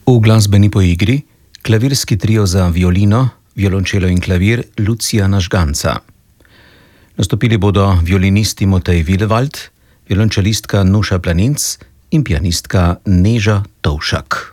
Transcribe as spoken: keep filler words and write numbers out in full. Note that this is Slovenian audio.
V glasbeni poigri klavirski trio za violino, violončelo in klavir Lucijana Žganca. Nastopili bodo violinisti Matej Vilewald, violončelistka Nuša Planinc in pianistka Neža Tovšak.